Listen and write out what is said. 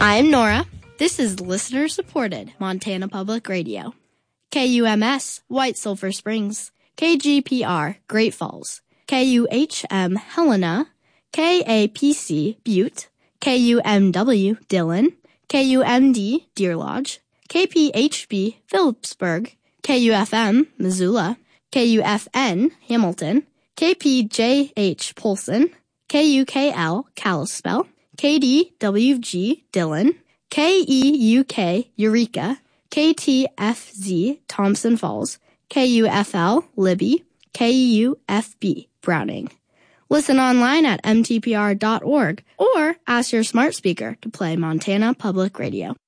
I'm Nora. This is listener-supported Montana Public Radio. KUMS, White Sulphur Springs. KGPR, Great Falls. KUHM, Helena. KAPC, Butte. KUMW, Dillon. KUMD, Deer Lodge. KPHB, Phillipsburg. KUFM, Missoula. KUFN, Hamilton. KPJH, Polson. KUKL, Kalispell. KDWG, Dillon. KEUK, Eureka. KTFZ, Thompson Falls. KUFL, Libby. KUFB, Browning. Listen online at mtpr.org or ask your smart speaker to play Montana Public Radio.